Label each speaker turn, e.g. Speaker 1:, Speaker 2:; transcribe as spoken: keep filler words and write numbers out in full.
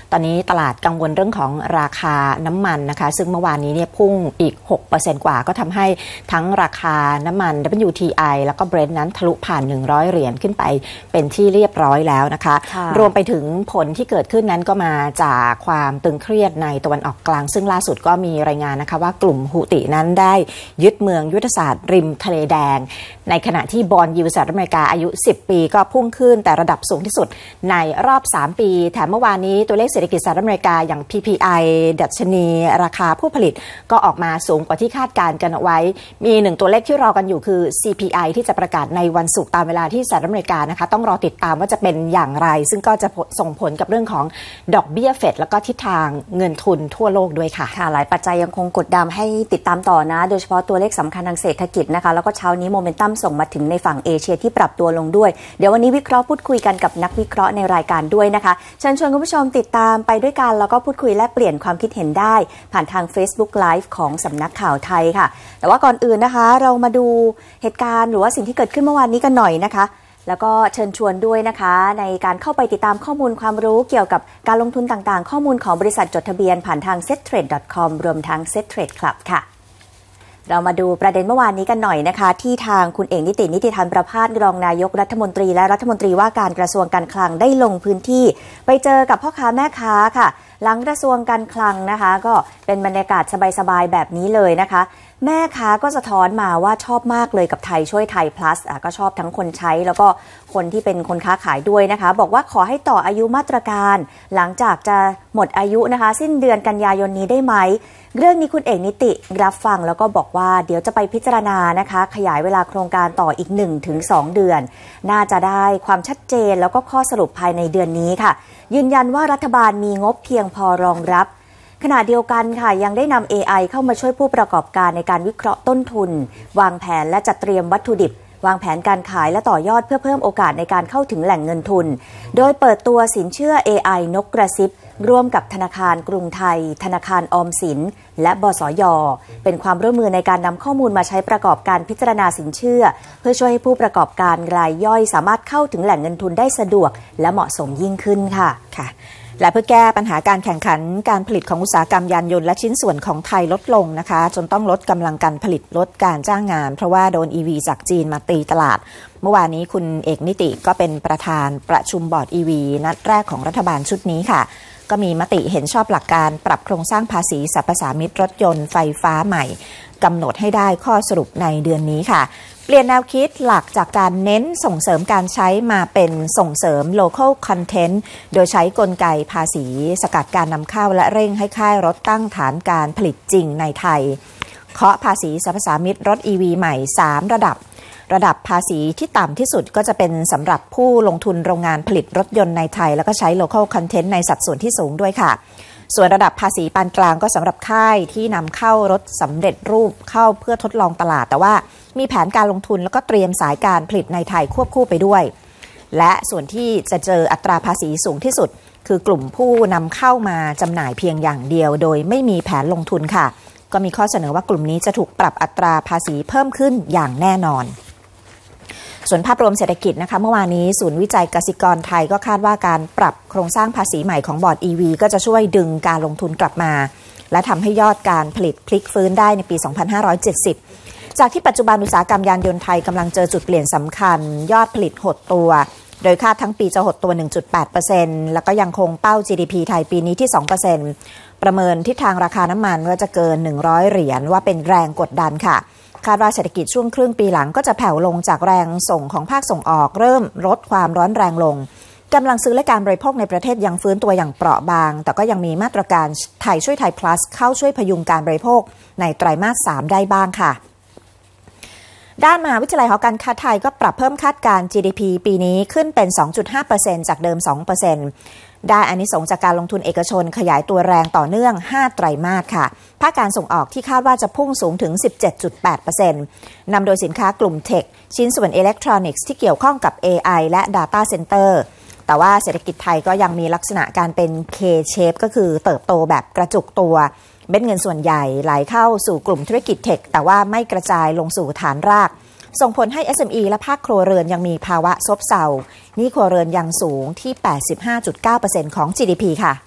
Speaker 1: ตอนนี้ตลาดกังวลเรื่องของราคาน้ำมันนะคะซึ่งเมื่อวานนี้เนี่ยพุ่งอีก หกเปอร์เซ็นต์ กว่าก็ทำให้ทั้งราคาน้ำมัน ดับเบิลยู ที ไอ แล้วก็ Brent นั้นทะลุผ่านหนึ่งร้อยเหรียญขึ้นไปเป็นที่เรียบร้อยแล้วนะคะรวมไปถึงผลที่เกิดขึ้นนั้นก็มาจากความตึงเครียดในตะวันออกกลางซึ่งล่าสุดก็มีรายงานนะคะว่ากลุ่มฮูตินั้นได้ยึดเมืองยุทธศาสตร์ริมทะเลแดงในขณะที่บอนด์ยิลด์สหรัฐอเมริกาอายุสิบปีก็พุ่งขึ้นแต่ระดับสูงที่สุดในรอบสามปีแถมเมื่อวานนี้ตัวเลขเศรษฐกิจสหรัฐอเมริกาอย่าง พี พี ไอ ดัชนีราคาผู้ผลิตก็ออกมาสูงกว่าที่คาดการณ์กันเอาไว้มีหนึ่งตัวเลขที่รอกันอยู่คือ ซี พี ไอ ที่จะประกาศในวันศุกร์ตามเวลาที่สหรัฐอเมริกานะคะต้องรอติดตามว่าจะเป็นอย่างไรซึ่งก็จะส่งผลกับเรื่องของดอกเบี้ยเฟดแล้วก็ทิศทางเงินทุนทั่วโลกด้วยค่ะ
Speaker 2: ค่ะหลายปัจจัยยังคงกดดันให้ติดตามต่อนะโดยเฉพาะตัวเลขสำคัญทางเศรษฐกิจนะคะแล้วก็เช้านี้โมเมนตัมส่งมาถึงในฝั่งเอเชียที่ปรับตัวลงด้วยเดี๋ยววันนี้วิเคราะห์พูดคุยกันกับนักวิเคราะห์ในรายการด้วยนะคะเชิญชวนคุณผู้ชมติดตามไปด้วยกันแล้วก็พูดคุยแลกเปลี่ยนความคิดเห็นได้ผ่านทาง Facebook Live ของสำนักข่าวไทยค่ะแต่ว่าก่อนอื่นนะคะเรามาดูเหตุการณ์หรือว่าสิ่งที่เกิดขึ้นเมื่อวานนี้กันหน่อยนะคะแล้วก็เชิญชวนด้วยนะคะในการเข้าไปติดตามข้อมูลความรู้เกี่ยวกับการลงทุนต่างๆข้อมูลของบริษัทจดทะเบียนผ่านทาง เซ็ตเทรด ดอท คอม รวมทั้ง เซ็ตเทรด คลับ ค่ะเรามาดูประเด็นเมื่อวานนี้กันหน่อยนะคะที่ทางคุณเอกนิตินิติธรรมประภาสรองนายกรัฐมนตรีและรัฐมนตรีว่าการกระทรวงการคลังได้ลงพื้นที่ไปเจอกับพ่อค้าแม่ค้าค่ะหลังกระทรวงการคลังนะคะก็เป็นบรรยากาศสบายๆแบบนี้เลยนะคะแม่ค้าก็สะท้อนมาว่าชอบมากเลยกับไทยช่วยไทย plus อ่ะก็ชอบทั้งคนใช้แล้วก็คนที่เป็นคนค้าขายด้วยนะคะบอกว่าขอให้ต่ออายุมาตรการหลังจากจะหมดอายุนะคะสิ้นเดือนกันยายนนี้ได้ไหมเรื่องนี้คุณเอกนิติรับฟังแล้วก็บอกว่าเดี๋ยวจะไปพิจารณานะคะขยายเวลาโครงการต่ออีก หนึ่งถึงสอง เดือนน่าจะได้ความชัดเจนแล้วก็ข้อสรุปภายในเดือนนี้ค่ะยืนยันว่ารัฐบาลมีงบเพียงพอรองรับขณะเดียวกันค่ะยังได้นำ เอ ไอ เข้ามาช่วยผู้ประกอบการในการวิเคราะห์ต้นทุนวางแผนและจัดเตรียมวัตถุดิบวางแผนการขายและต่อยอดเพื่อเพิ่มโอกาสในการเข้าถึงแหล่งเงินทุนโดยเปิดตัวสินเชื่อ เอ ไอ นกกระซิบร่วมกับธนาคารกรุงไทยธนาคารออมสินและบสย.เป็นความร่วมมือในการนำข้อมูลมาใช้ประกอบการพิจารณาสินเชื่อเพื่อช่วยให้ผู้ประกอบการรายย่อยสามารถเข้าถึงแหล่งเงินทุนได้สะดวกและเหมาะสมยิ่งขึ้นค่ะ
Speaker 1: ค่ะและเพื่อแก้ปัญหาการแข่งขันการผลิตของอุตสาหกรรมยานยนต์และชิ้นส่วนของไทยลดลงนะคะจนต้องลดกำลังการผลิตลดการจ้างงานเพราะว่าโดน อี วี จากจีนมาตีตลาดเมื่อวานนี้คุณเอกนิติก็เป็นประธานประชุมบอร์ด อี วี นัดแรกของรัฐบาลชุดนี้ค่ะก็มีมติเห็นชอบหลักการปรับโครงสร้างภาษีสรรพสามิตรถยนต์ไฟฟ้าใหม่กำหนดให้ได้ข้อสรุปในเดือนนี้ค่ะเปลี่ยนแนวคิดหลักจากการเน้นส่งเสริมการใช้มาเป็นส่งเสริม local content โดยใช้กลไกภาษีสกัดการนำเข้าและเร่งให้ค่ายรถตั้งฐานการผลิตจริงในไทยเคาะภาษีสรรพสามิตรถ อี วี ใหม่สามระดับระดับภาษีที่ต่ำที่สุดก็จะเป็นสำหรับผู้ลงทุนโรงงานผลิตรถยนต์ในไทยแล้วก็ใช้ local content ในสัดส่วนที่สูงด้วยค่ะส่วนระดับภาษีปานกลางก็สำหรับค่ายที่นำเข้ารถสำเร็จรูปเข้าเพื่อทดลองตลาดแต่ว่ามีแผนการลงทุนแล้วก็เตรียมสายการผลิตในไทยควบคู่ไปด้วยและส่วนที่จะเจออัตราภาษีสูงที่สุดคือกลุ่มผู้นำเข้ามาจำหน่ายเพียงอย่างเดียวโดยไม่มีแผนลงทุนค่ะก็มีข้อเสนอว่ากลุ่มนี้จะถูกปรับอัตราภาษีเพิ่มขึ้นอย่างแน่นอนส่วนภาพรวมเศรษฐกิจนะคะเมื่อวานนี้ศูนย์วิจัยกสิกรไทยก็คาดว่าการปรับโครงสร้างภาษีใหม่ของบอร์ด อี วี ก็จะช่วยดึงการลงทุนกลับมาและทำให้ยอดการผลิตพลิกฟื้นได้ในปี สองพันห้าร้อยเจ็ดสิบ จากที่ปัจจุบันอุตสาหกรรมยานยนต์ไทยกำลังเจอจุดเปลี่ยนสำคัญยอดผลิตหดตัวโดยคาดทั้งปีจะหดตัว หนึ่งจุดแปดเปอร์เซ็นต์ แล้วก็ยังคงเป้า จี ดี พี ไทยปีนี้ที่ สองเปอร์เซ็นต์ ประเมินทิศทางราคาน้ำมันว่าจะเกินหนึ่งร้อยเหรียญว่าเป็นแรงกดดันค่ะคาดว่าเศรษฐกิจช่วงครึ่งปีหลังก็จะแผ่วลงจากแรงส่งของภาคส่งออกเริ่มลดความร้อนแรงลงกำลังซื้อและการบริโภคในประเทศยังฟื้นตัวอย่างเปราะบางแต่ก็ยังมีมาตรการไทยช่วยไทย plus เข้าช่วยพยุงการบริโภคในไตรมาสสามได้บ้างค่ะด้านมหาวิทยาลัยหอการค้าไทยก็ปรับเพิ่มคาดการณ์ จี ดี พี ปีนี้ขึ้นเป็น สองจุดห้าเปอร์เซ็นต์ จากเดิม สองเปอร์เซ็นต์ ได้อานิสงส์จากการลงทุนเอกชนขยายตัวแรงต่อเนื่องห้าไตรมาสค่ะภาคการส่งออกที่คาดว่าจะพุ่งสูงถึง สิบเจ็ดจุดแปดเปอร์เซ็นต์ นำโดยสินค้ากลุ่มเทคชิ้นส่วนอิเล็กทรอนิกส์ที่เกี่ยวข้องกับ เอ ไอ และ Data Center แต่ว่าเศรษฐกิจไทยก็ยังมีลักษณะการเป็น K-shape ก็คือเติบโตแบบกระจุกตัวเม็ดเงินส่วนใหญ่ไหลเข้าสู่กลุ่มธุรกิจเทคแต่ว่าไม่กระจายลงสู่ฐานรากส่งผลให้ เอส เอ็ม อี และภาคครัวเรือนยังมีภาวะซบเซาหนี้ครัวเรือนยังสูงที่ แปดสิบห้าจุดเก้าเปอร์เซ็นต์ ของ จี ดี พี ค่ะ